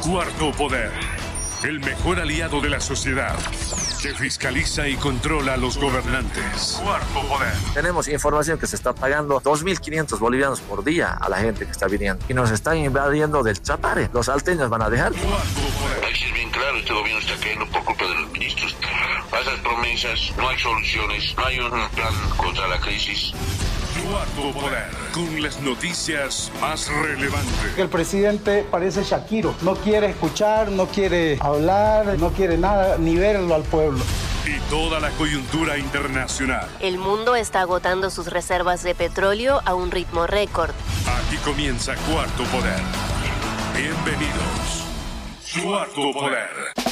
Cuarto Poder, el mejor aliado de la sociedad, que fiscaliza y controla a los gobernantes. Cuarto Poder. Tenemos información que se está pagando 2.500 bolivianos por día a la gente que está viniendo. Y nos están invadiendo del Chapare. Los salteños van a dejar. Cuarto Poder. Hay que ser bien claro, este gobierno está cayendo por culpa de los ministros. Pasas promesas, no hay soluciones, no hay un plan contra la crisis. Cuarto Poder, con las noticias más relevantes. El presidente parece Shakiro, no quiere escuchar, no quiere hablar, no quiere nada, ni verlo al pueblo. Y toda la coyuntura internacional. El mundo está agotando sus reservas de petróleo a un ritmo récord. Aquí comienza Cuarto Poder. Bienvenidos. Cuarto Poder.